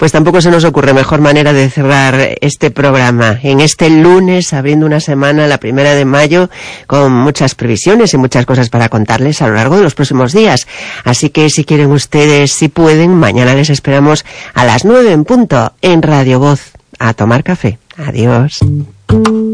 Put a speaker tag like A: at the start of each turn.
A: Pues tampoco se nos ocurre mejor manera de cerrar este programa. En este lunes, abriendo una semana, la 1 de mayo, con muchas previsiones y muchas cosas para contarles a lo largo de los próximos días. Así que si quieren ustedes, si pueden, mañana les esperamos a las 9 en punto en Radio Voz a tomar café. Adiós.